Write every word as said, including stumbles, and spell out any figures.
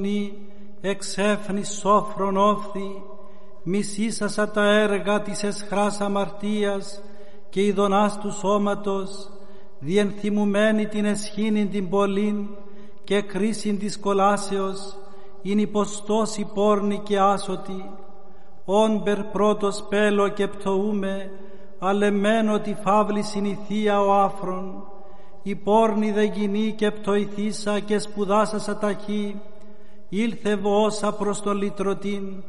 εξέφνη σόφρον όφθη, μισήσασα τα έργα της εσχράς αμαρτίας και ειδονάς του σώματος, διενθυμουμένη την εσχήνην την πολλήν και κρίσιν της κολάσεως, ειν υποστός η πόρνη και άσωτη, όμπερ πρώτος πέλο και πτωούμε, αλεμένο τη φαύλη συνηθία ο άφρον, η πόρνη δε γυνή και πτωηθήσα και σπουδάσασα ταχύ, ήλθε βόσα προς το λυτρωτήν,